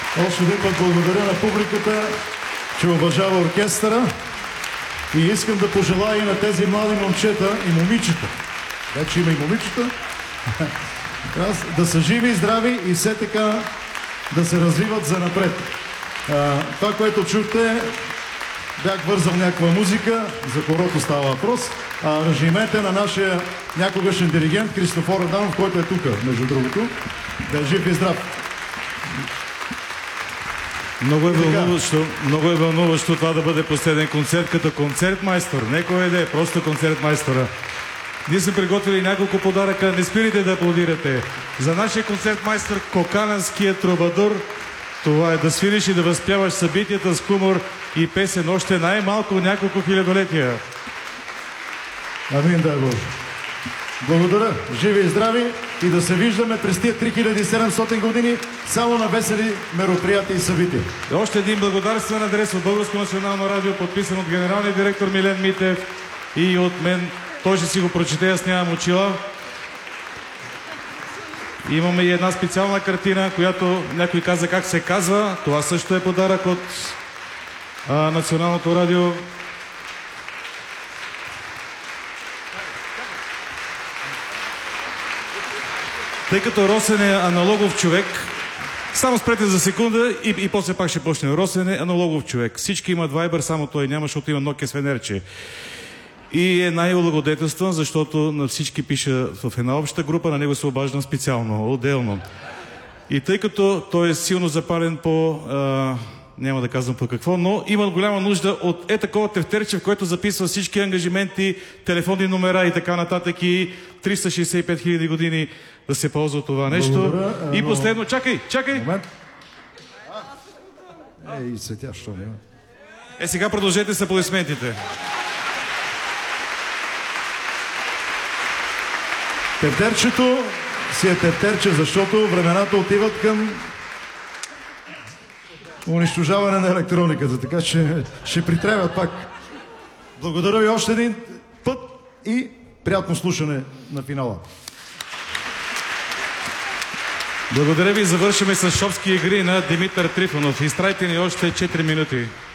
Още един път благодаря на публиката, че уважава оркестъра и искам да пожелая и на тези млади момчета и момичета, вече има и момичета, да са живи и здрави и все така да се развиват за напред. Това, което чухте, бях вързал някаква музика, за хорото става въпрос. Аранжимента на нашия някогашен диригент Христофор Адамов, който е тук, между другото. Да е жив и здрав. Много е вълнуващо това да бъде последен концерт като концертмайстор. Не кой е, просто концертмайстора. Ние сме приготвили няколко подаръка. Не спирайте да аплодирате. За нашия концертмайстър Кокананския трубадур. Това е да свириш и да възпяваш събитията с хумор и песен още най-малко няколко хилядолетия. Амин, дай Боже. Благодаря. Живи и здрави и да се виждаме през тия 3700 години само на весели мероприятия и събития. Още един благодарствен адрес от Българско национално радио, подписан от генералния директор Милен Митев и от мен. Той ще си го прочете, аз нямам очила. Имаме и една специална картина, която някой каза как се казва. Това също е подарък от Националното радио. Тъй като Росен е аналогов човек, само спрете за секунда и после пак ще почнем. Росен е аналогов човек. Всички имат Viber, само той няма, защото има Nokia с венерче. И е най-облагодетелстван, защото на всички пиша в една обща група, на него се обаждам специално, отделно. И тъй като той е силно запален по... няма да казвам по какво, но има голяма нужда от такова тефтерче, в което записва всички ангажименти, телефонни номера и така нататък и 365 000 години да се ползва това нещо. Благодаря, и последно, чакай! Момент. И светящо. Сега продължете с аплодисментите. Тефтерчето си е тефтерче, защото времената отиват към унищожаване на електрониката, така че ще притребят пак. Благодаря ви още един път и приятно слушане на финала. Благодаря ви. Завършваме с шопски игри на Димитър Трифонов. Изтрайте ни още 4 минути.